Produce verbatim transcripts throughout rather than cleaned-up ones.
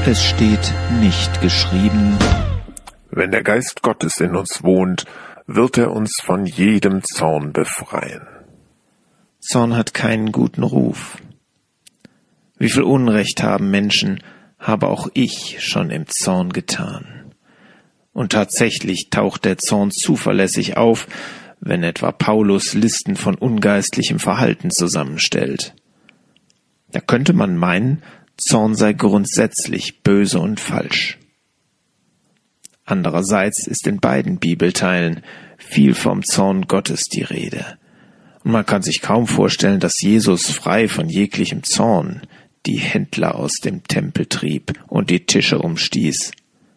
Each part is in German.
Es steht nicht geschrieben: Wenn der Geist Gottes in uns wohnt, wird er uns von jedem Zorn befreien. Zorn hat keinen guten Ruf. Wie viel Unrecht haben Menschen, habe auch ich schon im Zorn getan. Und tatsächlich taucht der Zorn zuverlässig auf, wenn etwa Paulus Listen von ungeistlichem Verhalten zusammenstellt. Da könnte man meinen, Zorn sei grundsätzlich böse und falsch. Andererseits ist in beiden Bibelteilen viel vom Zorn Gottes die Rede. Und man kann sich kaum vorstellen, dass Jesus frei von jeglichem Zorn die Händler aus dem Tempel trieb und die Tische umstieß.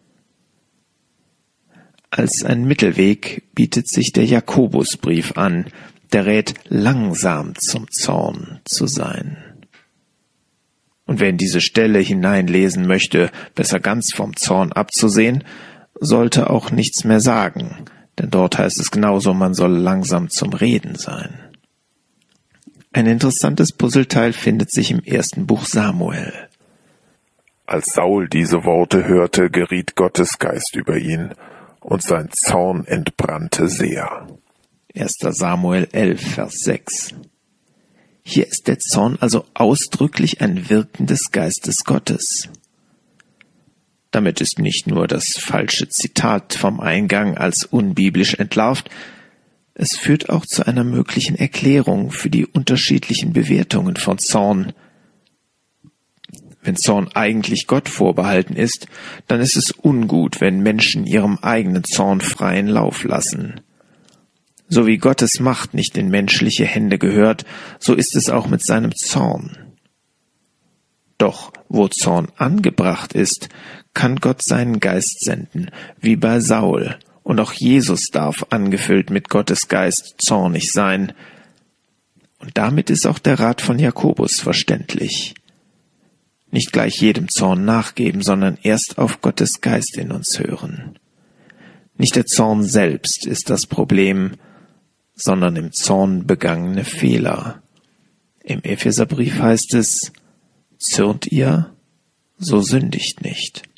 Als ein Mittelweg bietet sich der Jakobusbrief an, der rät, langsam zum Zorn zu sein. Und wer in diese Stelle hineinlesen möchte, besser ganz vom Zorn abzusehen, sollte auch nichts mehr sagen, denn dort heißt es genauso, man soll langsam zum Reden sein. Ein interessantes Puzzleteil findet sich im ersten Buch Samuel. Als Saul diese Worte hörte, geriet Gottes Geist über ihn, und sein Zorn entbrannte sehr. erster Samuel elf, Vers sechs. Hier ist der Zorn also ausdrücklich ein Wirken des Geistes Gottes. Damit ist nicht nur das falsche Zitat vom Eingang als unbiblisch entlarvt, es führt auch zu einer möglichen Erklärung für die unterschiedlichen Bewertungen von Zorn. Wenn Zorn eigentlich Gott vorbehalten ist, dann ist es ungut, wenn Menschen ihrem eigenen Zorn freien Lauf lassen. So wie Gottes Macht nicht in menschliche Hände gehört, so ist es auch mit seinem Zorn. Doch wo Zorn angebracht ist, kann Gott seinen Geist senden, wie bei Saul, und auch Jesus darf angefüllt mit Gottes Geist zornig sein. Und damit ist auch der Rat von Jakobus verständlich. Nicht gleich jedem Zorn nachgeben, sondern erst auf Gottes Geist in uns hören. Nicht der Zorn selbst ist das Problem, sondern im Zorn begangene Fehler. Im Epheserbrief heißt es: Zürnt ihr, so sündigt nicht.